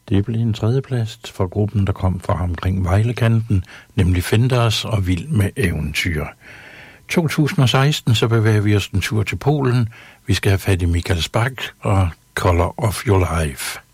Det blev en tredjeplads for gruppen, der kom fra omkring Vejlekanten, nemlig Fenders og Vild med Eventyr. 2016 så bevæger vi os en tur til Polen. Vi skal have fat i Michael Spak og Color of Your Life.